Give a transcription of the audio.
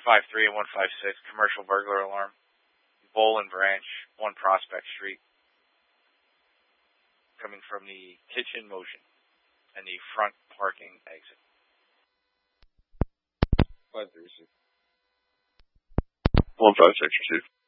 153 and 156, commercial burglar alarm. Bowl and Branch, 1 Prospect Street. Coming from the kitchen motion and the front parking exit. 536. 156, receive.